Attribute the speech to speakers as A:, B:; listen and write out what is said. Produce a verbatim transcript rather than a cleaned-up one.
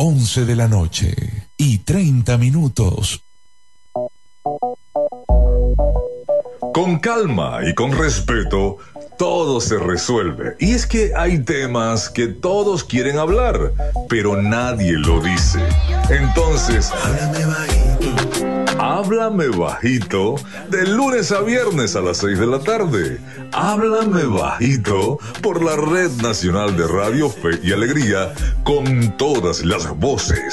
A: once de la noche y treinta minutos.
B: Con calma y con respeto, todo se resuelve. Y es que hay temas que todos quieren hablar, pero nadie lo dice. Entonces, háblame bajito. Háblame bajito, de lunes a viernes a las seis de la tarde. Háblame bajito por la Red Nacional de Radio Fe y Alegría, con todas las voces.